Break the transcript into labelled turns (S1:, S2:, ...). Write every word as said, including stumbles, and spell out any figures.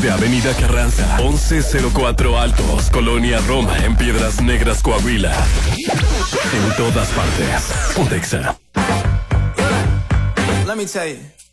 S1: de Avenida Carranza, once cero cuatro Altos, Colonia Roma, en Piedras Negras, Coahuila. En todas partes. Pontexa.
S2: Let me tell you.